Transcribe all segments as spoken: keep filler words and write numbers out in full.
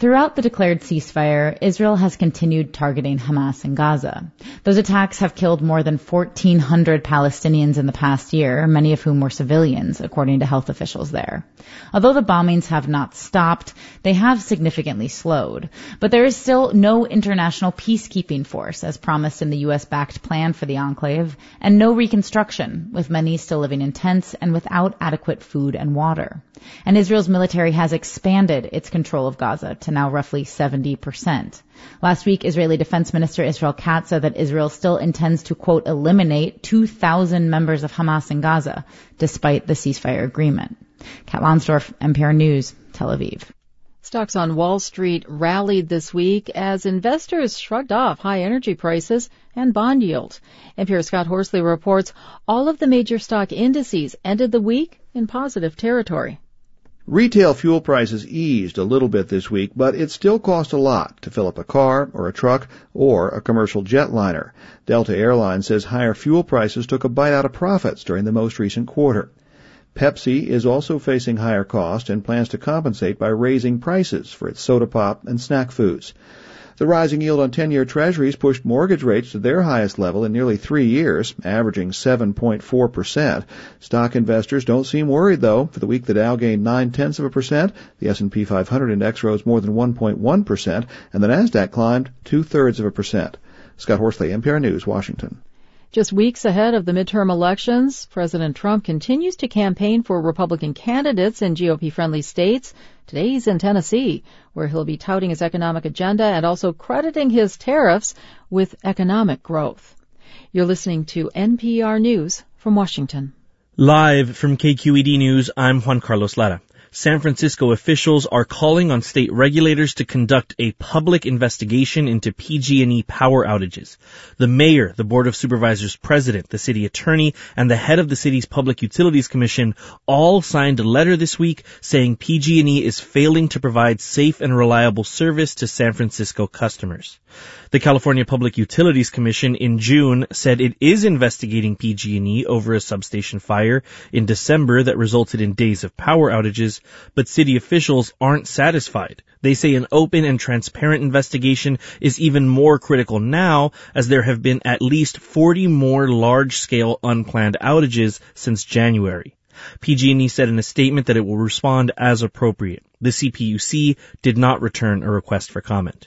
Throughout the declared ceasefire, Israel has continued targeting Hamas in Gaza. Those attacks have killed more than fourteen hundred Palestinians in the past year, many of whom were civilians, according to health officials there. Although the bombings have not stopped, they have significantly slowed. But there is still no international peacekeeping force, as promised in the U S-backed plan for the enclave, and no reconstruction, with many still living in tents and without adequate food and water. And Israel's military has expanded its control of Gaza to now roughly seventy percent. Last week, Israeli Defense Minister Israel Katz said that Israel still intends to, quote, eliminate two thousand members of Hamas in Gaza, despite the ceasefire agreement. Kat Lonsdorf, N P R News, Tel Aviv. Stocks on Wall Street rallied this week as investors shrugged off high energy prices and bond yields. N P R's Scott Horsley reports all of the major stock indices ended the week in positive territory. Retail fuel prices eased a little bit this week, but it still cost a lot to fill up a car or a truck or a commercial jetliner. Delta Airlines says higher fuel prices took a bite out of profits during the most recent quarter. Pepsi is also facing higher costs and plans to compensate by raising prices for its soda pop and snack foods. The rising yield on ten-year treasuries pushed mortgage rates to their highest level in nearly three years, averaging seven point four percent. Stock investors don't seem worried, though. For the week, the Dow gained nine-tenths of a percent, the S and P five hundred index rose more than one point one percent, and the Nasdaq climbed two-thirds of a percent. Scott Horsley, N P R News, Washington. Just weeks ahead of the midterm elections, President Trump continues to campaign for Republican candidates in G O P-friendly states. Today he's in Tennessee, where he'll be touting his economic agenda and also crediting his tariffs with economic growth. You're listening to N P R News from Washington. Live from K Q E D News, I'm Juan Carlos Lara. San Francisco officials are calling on state regulators to conduct a public investigation into P G and E power outages. The mayor, the Board of Supervisors president, the city attorney, and the head of the city's Public Utilities Commission all signed a letter this week saying P G and E is failing to provide safe and reliable service to San Francisco customers. The California Public Utilities Commission in June said it is investigating P G and E over a substation fire in December that resulted in days of power outages, but city officials aren't satisfied. They say an open and transparent investigation is even more critical now, as there have been at least forty more large-scale unplanned outages since January. P G and E said in a statement that it will respond as appropriate. The C P U C did not return a request for comment.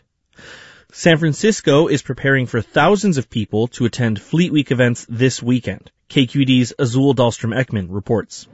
San Francisco is preparing for thousands of people to attend Fleet Week events this weekend. K Q E D's Azul Dahlstrom-Ekman reports.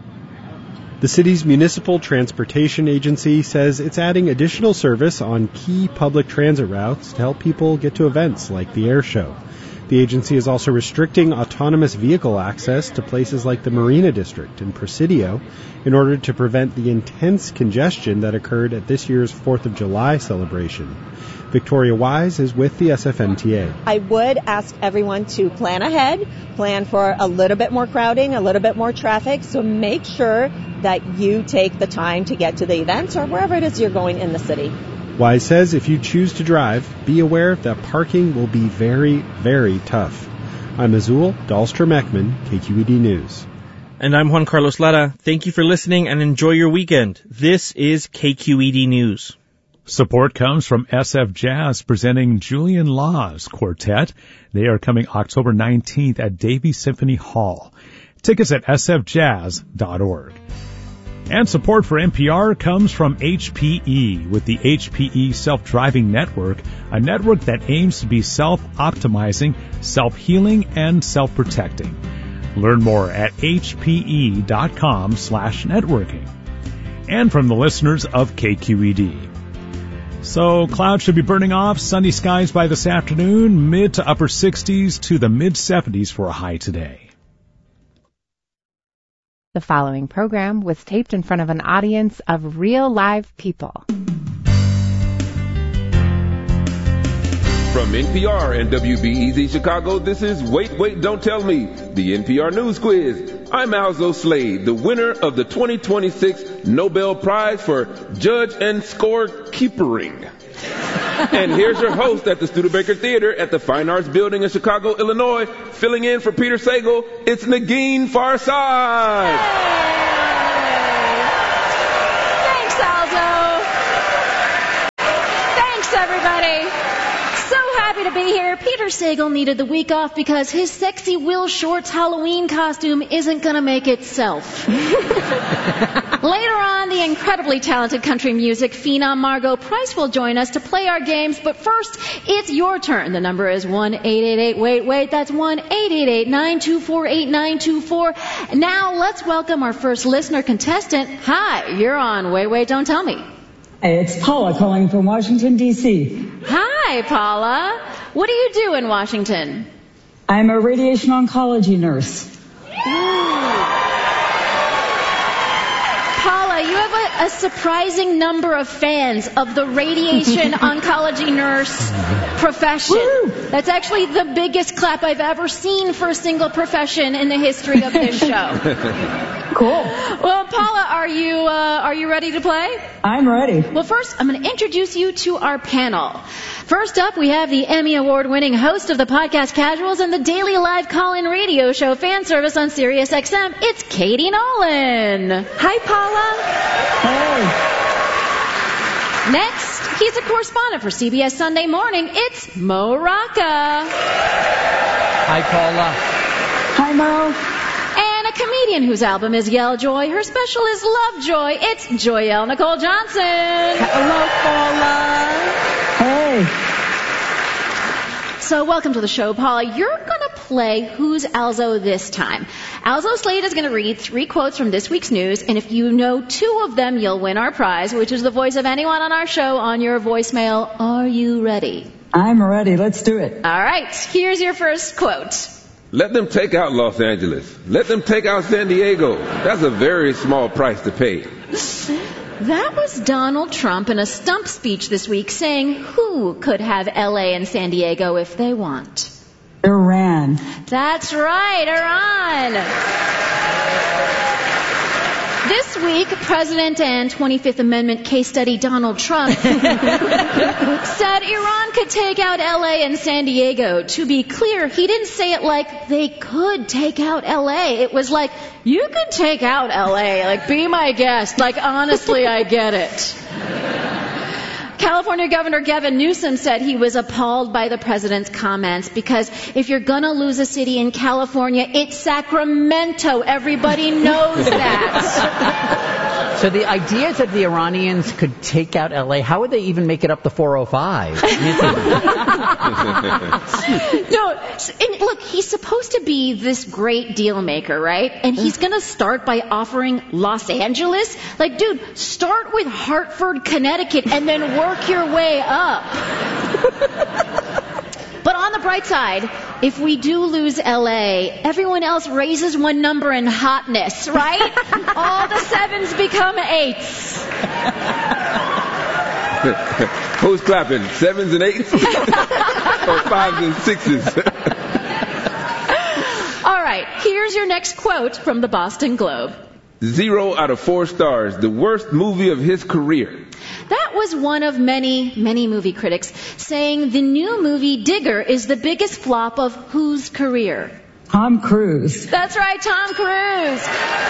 The city's municipal transportation agency says it's adding additional service on key public transit routes to help people get to events like the air show. The agency is also restricting autonomous vehicle access to places like the Marina District in Presidio in order to prevent the intense congestion that occurred at this year's fourth of July celebration. Victoria Wise is with the S F M T A. I would ask everyone to plan ahead, plan for a little bit more crowding, a little bit more traffic, so make sure that you take the time to get to the events or wherever it is you're going in the city. Wise says if you choose to drive, be aware that parking will be very, very tough. I'm Azul Dahlstrom-Ekman, K Q E D News. And I'm Juan Carlos Lara. Thank you for listening and enjoy your weekend. This is K Q E D News. Support comes from S F Jazz presenting Julian Lawes Quartet. They are coming October nineteenth at Davie Symphony Hall. Tickets at s f jazz dot org. And support for N P R comes from H P E with the H P E Self-Driving Network, a network that aims to be self-optimizing, self-healing, and self-protecting. Learn more at h p e dot com slash networking. And from the listeners of K Q E D. So clouds should be burning off, sunny skies by this afternoon, mid to upper sixties to the mid seventies for a high today. The following program was taped in front of an audience of real live people. From N P R and W B E Z Chicago, this is Wait, Wait, Don't Tell Me, the N P R News Quiz. I'm Alzo Slade, the winner of the twenty twenty-six Nobel Prize for Judge and Scorekeepering. And here's your host at the Studebaker Theater at the Fine Arts Building in Chicago, Illinois, filling in for Peter Sagal, it's Negin Farsad. Hey! happy to be here. Peter Sagal needed the week off because his sexy Will Shortz Halloween costume isn't going to make itself. Later on, the incredibly talented country music phenom Margot Price will join us to play our games, but first, it's your turn. The number is one eight eight eight wait wait. That's one eight eight eight nine two four eight nine two four. Now, let's welcome our first listener contestant. Hi, you're on Wait, Wait, Don't Tell Me. Hey, it's Paula calling from Washington, D C Hi, Paula. What do you do in Washington? I'm a radiation oncology nurse. Paula, you have a, a surprising number of fans of the radiation oncology nurse profession. Woo! That's actually the biggest clap I've ever seen for a single profession in the history of this show. Cool. Well, Paula, are you uh, are you ready to play? I'm ready. Well, first, I'm going to introduce you to our panel. First up, we have the Emmy Award-winning host of the podcast Casuals and the daily live call-in radio show Fan Service on Sirius X M. It's Katie Nolan. Hi, Paula. Hey. Next, he's a correspondent for C B S Sunday Morning. It's Mo Rocca. Hi, Paula. Hi, Mo. And a comedian whose album is Yell Joy. Her special is Love Joy. It's Joyelle Nicole Johnson. Hello, Paula. Hey. So welcome to the show, Paula. You're going to play Who's Alzo this time. Alzo Slade is going to read three quotes from this week's news, and if you know two of them, you'll win our prize, which is the voice of anyone on our show on your voicemail. Are you ready? I'm ready. Let's do it. All right. Here's your first quote. Let them take out Los Angeles. Let them take out San Diego. That's a very small price to pay. That was Donald Trump in a stump speech this week saying who could have L A and San Diego if they want. Iran. That's right, Iran. This week, President and twenty-fifth Amendment case study Donald Trump said Iran could take out L A and San Diego. To be clear, he didn't say it like they could take out L A. It was like, you could take out L A. Like, be my guest. Like, honestly, I get it. California Governor Gavin Newsom said he was appalled by the president's comments because if you're going to lose a city in California, it's Sacramento. Everybody knows that. So the idea that the Iranians could take out L A, how would they even make it up the four oh five? No, and look, he's supposed to be this great deal maker, right? And he's going to start by offering Los Angeles. Like, dude, start with Hartford, Connecticut, and then work your way up. But on the bright side, if we do lose L A, everyone else raises one number in hotness, right? All the sevens become eights. Who's clapping? Sevens and eights? Or fives and sixes? All right, here's your next quote from the Boston Globe. Zero out of four stars. The worst movie of his career. That was one of many, many movie critics saying the new movie Digger is the biggest flop of whose career? Tom Cruise. That's right, Tom Cruise.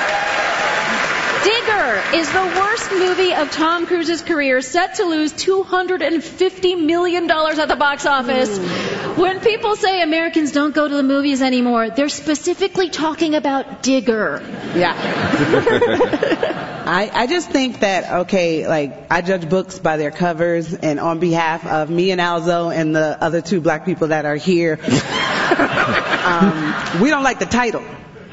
Digger is the worst movie of Tom Cruise's career, set to lose two hundred fifty million dollars at the box office. Ooh. When people say Americans don't go to the movies anymore, they're specifically talking about Digger. Yeah. I, I just think that, okay, like, I judge books by their covers, and on behalf of me and Alzo and the other two black people that are here, um, we don't like the title.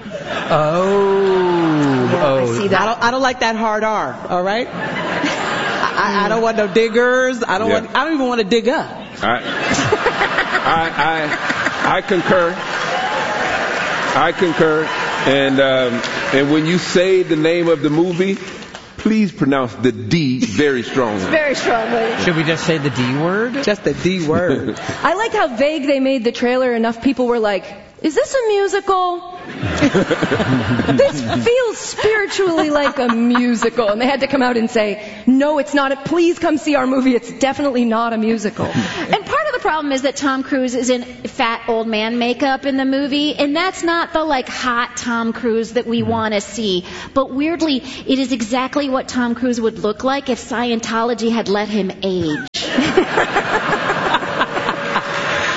Oh, yeah, oh. I see that. I don't, I don't like that hard R, all right? I, I don't want no diggers. I don't yeah. want, I don't even want to dig up. I, I, I, I concur. I concur. And um, and when you say the name of the movie, please pronounce the D very strongly. Very strongly. Should we just say the D word? Just the D word. I like how vague they made the trailer. Enough people were like, is this a musical? This feels spiritually like a musical. And they had to come out and say, no, it's not. A, please come see our movie. It's definitely not a musical. And part of the problem is that Tom Cruise is in fat old man makeup in the movie. And that's not the, like, hot Tom Cruise that we want to see. But weirdly, it is exactly what Tom Cruise would look like if Scientology had let him age.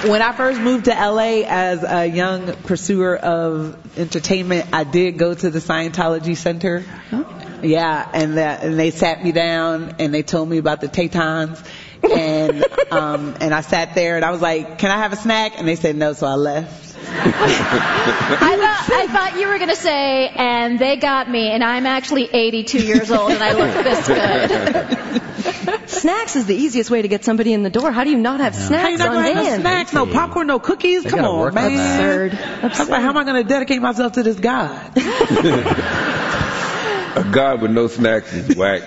When I first moved to L A as a young pursuer of entertainment, I did go to the Scientology Center. Huh? Yeah, and that, and they sat me down and they told me about the Tetons. And um, and I sat there and I was like, "Can I have a snack?" And they said no, so I left. I thought I thought you were going to say, and they got me, and I'm actually eighty-two years old, and I look this good. Snacks is the easiest way to get somebody in the door. How do you not have How you snacks not on gonna have no hand? snacks, no popcorn, no cookies? They Come gotta on, work man. Absurd. Absurd. How, how am I going to dedicate myself to this God? A God with no snacks is whack.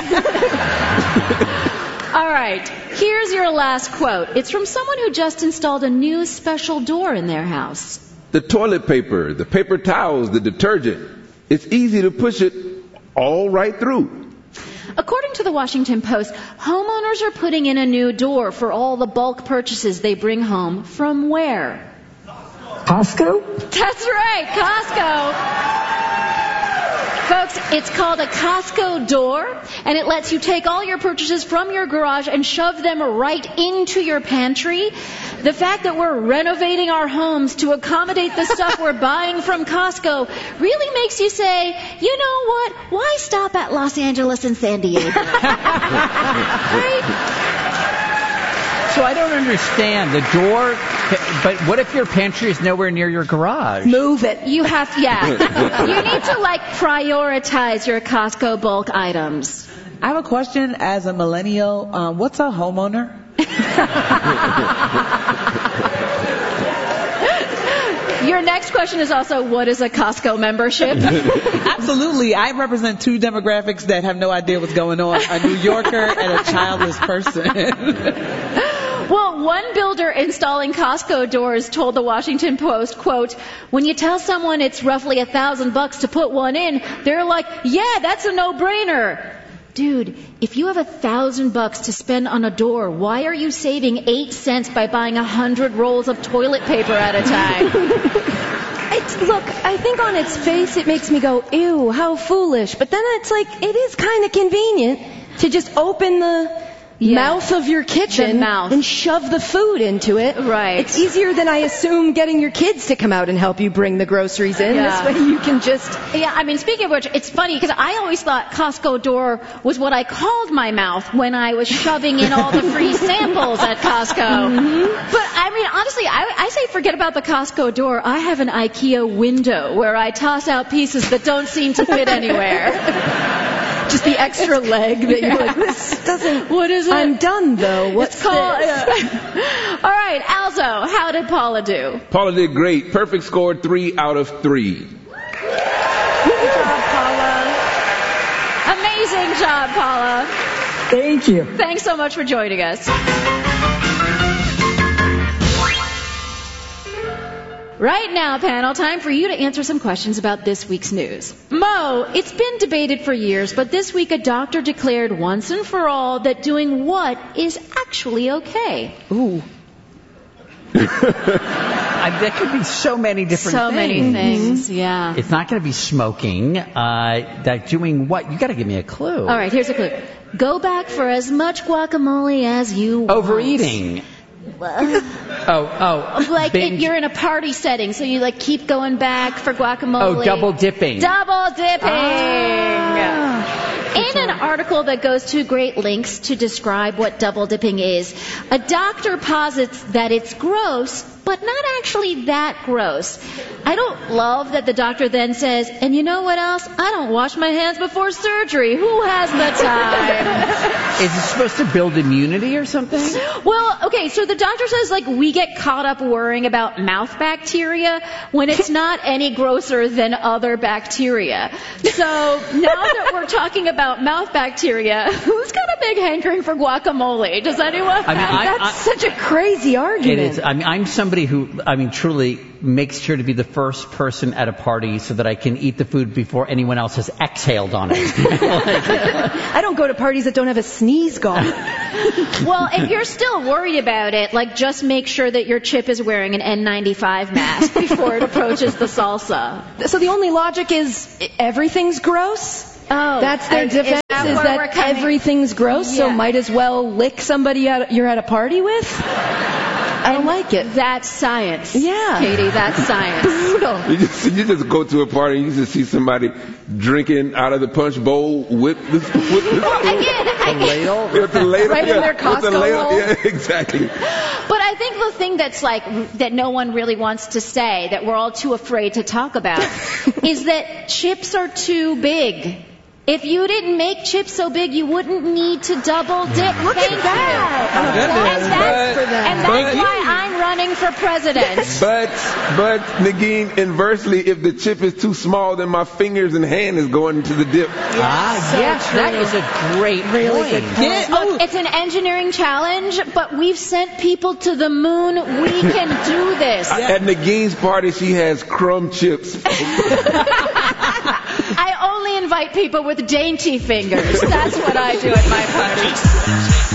All right, here's your last quote. It's from someone who just installed a new special door in their house. The toilet paper, the paper towels, the detergent. It's easy to push it all right through. According to the Washington Post, homeowners are putting in a new door for all the bulk purchases they bring home from where? Costco? That's right, Costco. Folks, it's called a Costco door, and it lets you take all your purchases from your garage and shove them right into your pantry. The fact that we're renovating our homes to accommodate the stuff we're buying from Costco really makes you say, you know what? Why stop at Los Angeles and San Diego? Right? So I don't understand. The door, but what if your pantry is nowhere near your garage? Move it. You have, yeah. You need to, like, prioritize your Costco bulk items. I have a question as a millennial. Um, what's a homeowner? Your next question is also, what is a Costco membership? Absolutely. I represent two demographics that have no idea what's going on. A New Yorker and a childless person. Well, one builder installing Costco doors told the Washington Post, quote, when you tell someone it's roughly a thousand bucks to put one in, they're like, yeah, that's a no-brainer. Dude, if you have a thousand bucks to spend on a door, why are you saving eight cents by buying a hundred rolls of toilet paper at a time? It's, look, I think on its face it makes me go, ew, how foolish. But then it's like, it is kind of convenient to just open the yeah. mouth of your kitchen and shove the food into it. Right. It's easier than I assume getting your kids to come out and help you bring the groceries in. Yeah. This way you can just... Yeah, I mean, speaking of which, it's funny because I always thought Costco door was what I called my mouth when I was shoving in all the free samples at Costco. Mm-hmm. But, I mean, honestly, I, I say forget about the Costco door. I have an IKEA window where I toss out pieces that don't seem to fit anywhere. Just the extra leg that you're like, this doesn't... What is it? I'm done, though. What's it's called, this? Uh, all right, Alzo, how did Paula do? Paula did great. Perfect score, three out of three. Good job, Paula. Amazing job, Paula. Thank you. Thanks so much for joining us. Right now, panel, time for you to answer some questions about this week's news. Mo, it's been debated for years, but this week a doctor declared once and for all that doing what is actually okay. Ooh. I, there could be so many different so things. So many things, yeah. It's not going to be smoking. Uh, that doing what? You got to give me a clue. All right, here's a clue. Go back for as much guacamole as you want. Overeating. oh, oh. Like it, you're in a party setting, so you like keep going back for guacamole. Oh, double dipping. Double dipping. Ah. In an article that goes to great lengths to describe what double dipping is, a doctor posits that it's gross, but not actually that gross. I don't love that the doctor then says, and you know what else? I don't wash my hands before surgery. Who has the time? Is it supposed to build immunity or something? Well, okay, so the doctor says, like, we get caught up worrying about mouth bacteria when it's not any grosser than other bacteria. So now that we're talking about mouth bacteria, who's got a big hankering for guacamole? Does anyone? I mean, I, That's I, such a crazy argument. It is. I mean, I'm somebody who, I mean, truly makes sure to be the first person at a party so that I can eat the food before anyone else has exhaled on it. Like, I don't go to parties that don't have a sneeze gone. Well, if you're still worried about it, like, just make sure that your chip is wearing an N ninety-five mask before it approaches the salsa. So the only logic is everything's gross? Oh, that's their defense, is that, is that everything's gross, yeah. So might as well lick somebody at, you're at a party with? I don't like it. That's science. Yeah. Katie, that's science. Brutal. You just, you just go to a party and you just see somebody drinking out of the punch bowl with the, with the, Again, A ladle? with the ladle. Right in their yeah, with the Costco ladle. bowl. Yeah, exactly. But I think the thing that's like, that no one really wants to say, that we're all too afraid to talk about, is that chips are too big. If you didn't make chips so big, you wouldn't need to double dip. Look Thank at that. you. Oh, And that's, But- and that's but- why I'm running for president. But, but, Nagin, inversely, if the chip is too small, then my fingers and hand is going into the dip. Ah, yes, that is a great Really point. good point. Look, it's an engineering challenge, but we've sent people to the moon. We can do this. At Nagin's party, she has crumb chips. I only invite people with dainty fingers. That's what I do at my parties.